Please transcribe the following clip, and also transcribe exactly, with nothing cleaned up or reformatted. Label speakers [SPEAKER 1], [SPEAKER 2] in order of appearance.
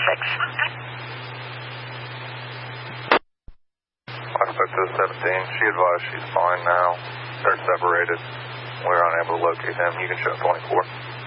[SPEAKER 1] six.
[SPEAKER 2] Prospect to seventeen. She advised she's fine now. They're separated. We're unable to locate him. You can show twenty-four.